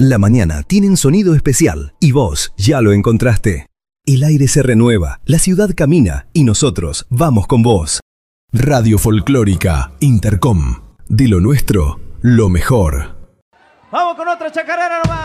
La mañana tiene un sonido especial y vos ya lo encontraste. El aire se renueva, la ciudad camina y nosotros vamos con vos. Radio Folclórica Intercom. De lo nuestro, lo mejor. Vamos con otra chacarera nomás.